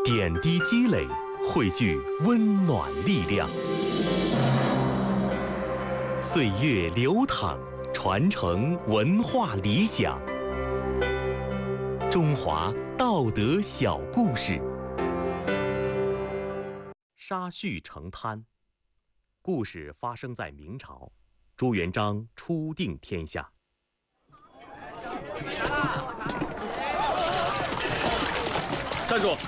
点滴积累，汇聚温暖力量。岁月流淌，传承文化理想。中华道德小故事。沙叙成滩。故事发生在明朝，朱元璋初定天下。 站住！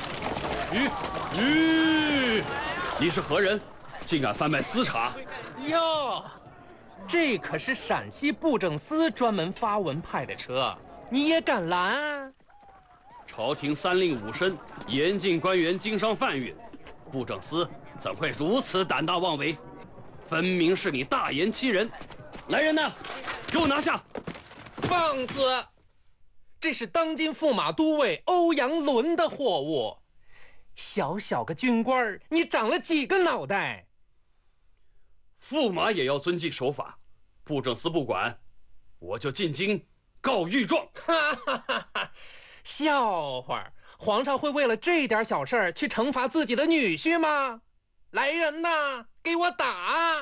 你是何人？竟敢贩卖私茶？ 哟，这可是陕西布政司专门发文派的车，你也敢拦？ 朝廷三令五申，严禁官员经商贩运，布政司怎会如此胆大妄为？分明是你大言欺人！来人呐，给我拿下！ 放肆！这是当今驸马都尉欧阳伦的货物，小小个军官，你长了几个脑袋？ 驸马也要遵纪守法，布政司不管，我就进京告御状。 哈哈哈哈！笑话，皇上会为了这点小事儿去惩罚自己的女婿吗？来人呐，给我打！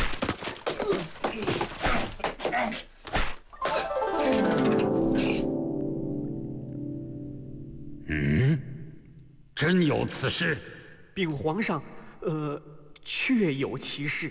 真有此事？ 禀皇上，确有其事。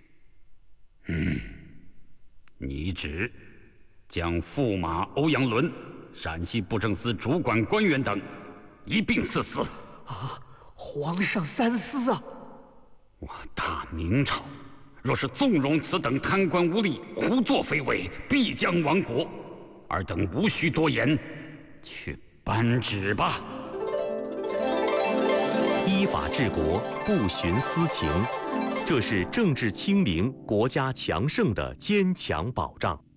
拟旨将驸马欧阳伦、陕西布政司主管官员等一并赐死。 啊！皇上三思啊！ 我大明朝若是纵容此等贪官污吏胡作非为，必将亡国。尔等无需多言，去颁旨吧。 依法治国，不徇私情，这是政治清明、国家强盛的坚强保障。